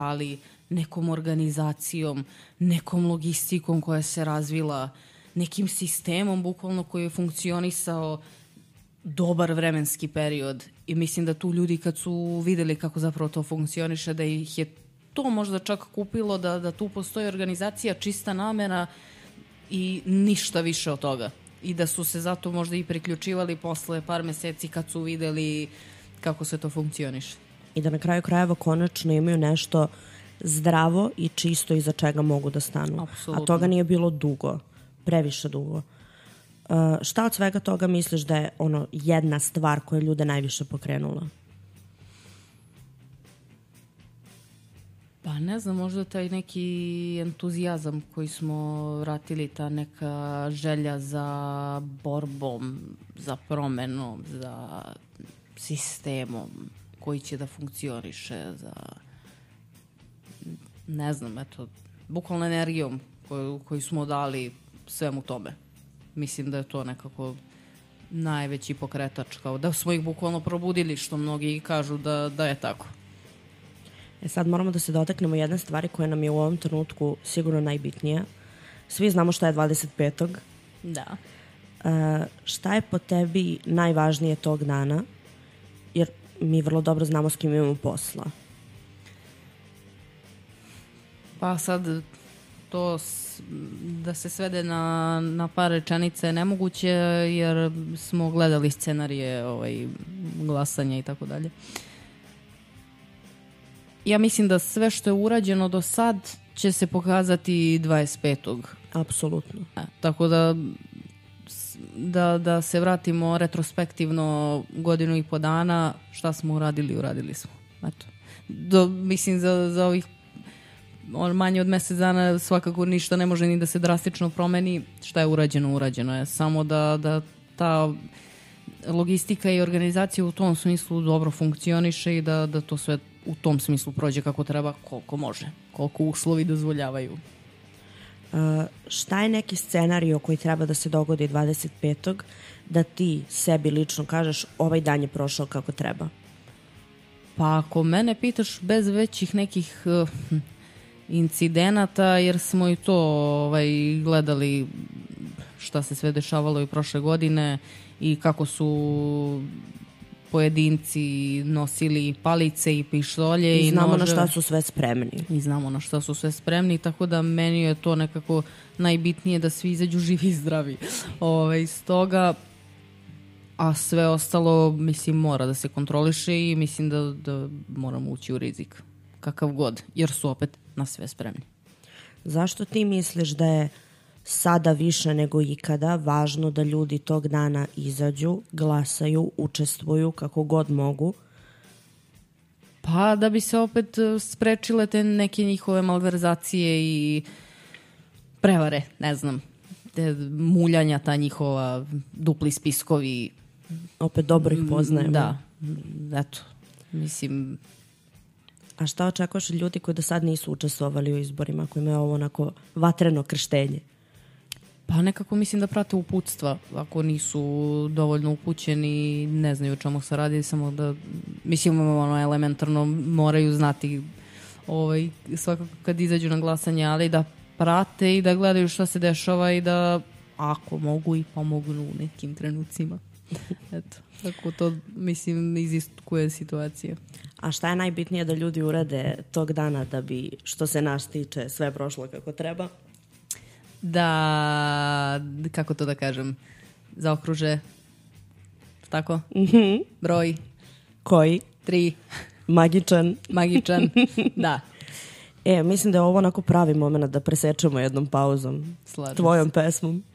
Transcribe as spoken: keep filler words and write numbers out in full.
ali nekom organizacijom, nekom logistikom koja se razvila, nekim sistemom bukvalno koji je funkcionisao dobar vremenski period. I mislim da tu ljudi kad su videli kako zapravo to funkcioniše, da ih je to možda čak kupilo, da, da tu postoji organizacija, čista namera i ništa više od toga. I da su se zato možda i priključivali posle par meseci kad su videli kako se to funkcioniše. I da na kraju krajeva konačno imaju nešto zdravo i čisto iza čega mogu da stanu. Apsolutno. A toga nije bilo dugo, previše dugo. Uh, šta od svega toga misliš da je ono jedna stvar koja je ljude najviše pokrenula? Pa ne znam, možda taj neki entuzijazam koji smo vratili, ta neka želja za borbom, za promenom, za sistemom koji će da funkcioniše, za ne znam, eto, bukvalno energijom koju, koju smo dali svemu tome. Mislim da je to nekako najveći pokretač, kao da smo ih bukvalno probudili, što mnogi kažu da, da je tako. E sad moramo da se dotaknemo jedne stvari koja nam je u ovom trenutku sigurno najbitnija. Svi znamo šta je dvadeset petog Da. Uh, šta je po tebi najvažnije tog dana? Jer mi vrlo dobro znamo s kim imamo posla. Pa sad to s, da se svede na, na par rečenice je nemoguće, jer smo gledali scenarije ovaj, glasanja i tako dalje. Ja mislim da sve što je urađeno do sad će se pokazati dvadeset petog Apsolutno. E, tako da, da da se vratimo retrospektivno godinu i po dana, šta smo uradili, uradili smo. Eto. Do, mislim za, za ovih manje od mjesec dana svakako ništa ne može ni da se drastično promeni. Šta je urađeno, urađeno je. Samo da, da ta logistika i organizacija u tom smislu dobro funkcioniše i da, da to sve u tom smislu prođe kako treba, koliko može, koliko uslovi dozvoljavaju. Uh, šta je neki scenario koji treba da se dogodi dvadeset petog da ti sebi lično kažeš ovaj dan je prošao kako treba? Pa ako mene pitaš, bez većih nekih uh, incidenata, jer smo i to ovaj, gledali šta se sve dešavalo i prošle godine i kako su pojedinci nosili palice i pištolje i, i znamo nože. Na šta su sve spremni. I znamo na šta su sve spremni, tako da meni je to nekako najbitnije da svi izađu živi i zdravi. Ove, iz toga, a sve ostalo, mislim, mora da se kontroliše i mislim da, da moramo ući u rizik. Kakav god, jer su opet na sve spremni. Zašto ti misliš da je sada više nego ikada važno da ljudi tog dana izađu, glasaju, učestvuju kako god mogu? Pa da bi se opet sprečile te neke njihove malverzacije i prevare, ne znam, te muljanja, ta njihova dupli spiskovi. Opet dobro ih poznajemo. Da, eto, mislim. A šta očekuješ od ljudi koji do sad nisu učestvovali u izborima, koji imaju ovo onako vatreno krštenje? Pa nekako mislim da prate uputstva, ako nisu dovoljno upućeni, ne znaju o čemu se radi, samo da, mislim, ono, elementarno moraju znati ovaj, svakako kad izađu na glasanje, ali da prate i da gledaju šta se dešava i da, ako mogu, i pomognu u nekim trenucima. Eto, tako to, mislim, iziskuje situacija. A šta je najbitnije da ljudi urade tog dana da bi, što se nas tiče, sve prošlo kako treba? Da, kako to da kažem, zaokruže, tako? Mm-hmm. Broj. Koji? Tri. Magičan. Magičan, da. E, mislim da je ovo onako pravi moment da presečemo jednom pauzom. Slažem tvojom se. pesmom.